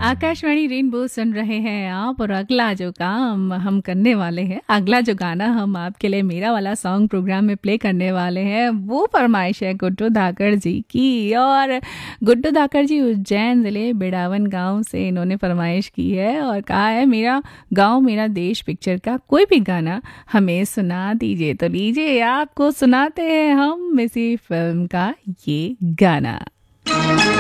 Akashvani rainbow सुन रहे हैं आप। और अगला जो काम हम करने वाले हैं, अगला जो गाना हम आपके लिए मेरा वाला सॉन्ग प्रोग्राम में प्ले करने वाले हैं, वो फरमाइश है गुड्डू धाकड़ जी की। और गुड्डू धाकड़ जी उज्जैन जिले बिड़ावन गांव से इन्होंने फरमाइश की है और कहा है मेरा गांव मेरा देश पिक्चर का कोई भी गाना हमें सुना दीजिए। तो लीजिए आपको सुनाते हैं हम इसी फिल्म का ये गाना।